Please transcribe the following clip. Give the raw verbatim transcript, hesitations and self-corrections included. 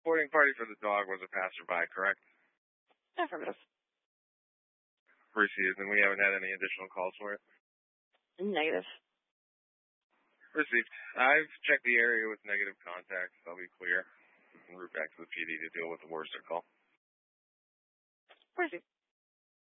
Boarding party for the dog was a passerby, correct? Affirmative. Received, and we haven't had any additional calls for it? Negative. Received. I've checked the area with negative contacts. I'll be clear. We can route back to the P D to deal with the Worcester call. Received.